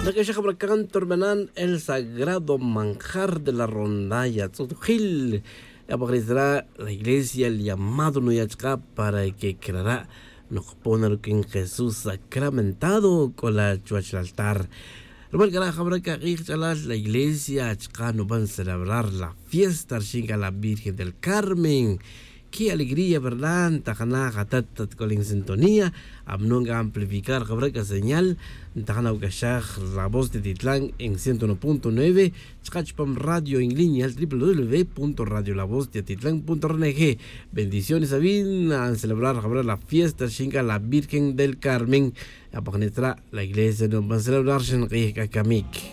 Nakisha kabrakan turbanan el sagrado manjar de la rondalla. Tzotujil. Apagrizará la iglesia el llamado no yachka para que creará nos poner que en Jesús sacramentado con la chuach altar. La iglesia achka no van a celebrar la fiesta a la Virgen del Carmen. Qué alegría, ¿verdad? Tajana gatat con en sintonía. Abnunga amplificar cabraca señal. Tajana ukashach la voz de Titlán en 101.9. Chkachpam radio en línea al www.radiolavozdeatitlán.org. Bendiciones a bien a celebrar la fiesta a la Virgen del Carmen. A la iglesia no va a celebrar Shenrique Kamik.